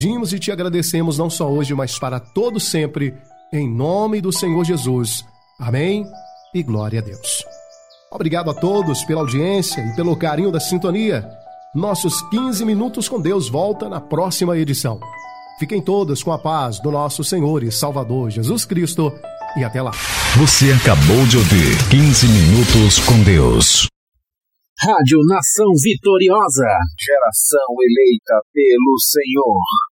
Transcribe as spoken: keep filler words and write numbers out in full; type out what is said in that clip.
Pedimos e te agradecemos não só hoje, mas para todo sempre, em nome do Senhor Jesus. Amém e glória a Deus. Obrigado a todos pela audiência e pelo carinho da sintonia. Nossos quinze minutos com Deus volta na próxima edição. Fiquem todos com a paz do nosso Senhor e Salvador Jesus Cristo e até lá. Você acabou de ouvir quinze minutos com Deus. Rádio Nação Vitoriosa. Geração eleita pelo Senhor.